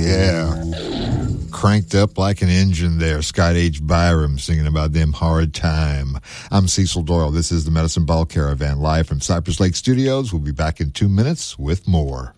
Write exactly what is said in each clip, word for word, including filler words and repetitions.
Yeah. Cranked up like an engine there. Scott H. Byram singing about them hard time. I'm Cecil Doyle. This is the Medicine Ball Caravan live from Cypress Lake Studios. We'll be back in two minutes with more.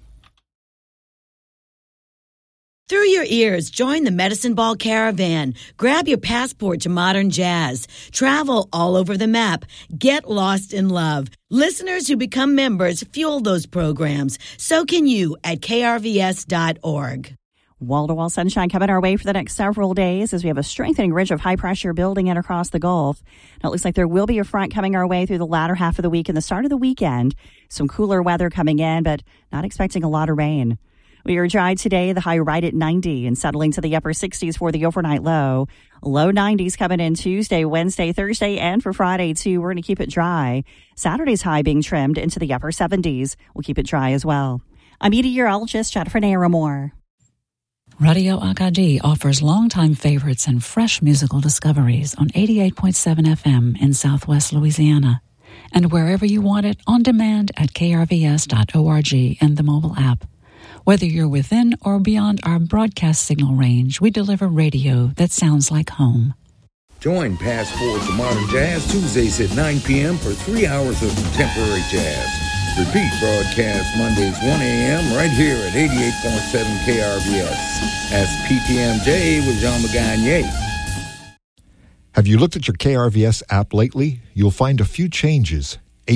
Through your ears, join the Medicine Ball Caravan. Grab your passport to modern jazz. Travel all over the map. Get lost in love. Listeners who become members fuel those programs. So can you at K R V S dot org. Wall-to-wall sunshine coming our way for the next several days as we have a strengthening ridge of high pressure building in across the Gulf. Now, it looks like there will be a front coming our way through the latter half of the week and the start of the weekend. Some cooler weather coming in, but not expecting a lot of rain. We are dry today, the high right at ninety and settling to the upper sixties for the overnight low. Low nineties coming in Tuesday, Wednesday, Thursday, and for Friday, too. We're going to keep it dry. Saturday's high being trimmed into the upper seventies. We'll keep it dry as well. I'm meteorologist Jennifer Naramore. Radio Acadie offers longtime favorites and fresh musical discoveries on eighty-eight point seven F M in Southwest Louisiana. And wherever you want it, on demand at K R V S dot org and the mobile app. Whether you're within or beyond our broadcast signal range, we deliver radio that sounds like home. Join Past Forwards of Modern Jazz Tuesdays at nine p.m. for three hours of contemporary jazz. Repeat broadcast Mondays one a.m. right here at eighty-eight point seven K R V S. That's P T M J with Jean Magagne. Have you looked at your K R V S app lately? You'll find a few changes.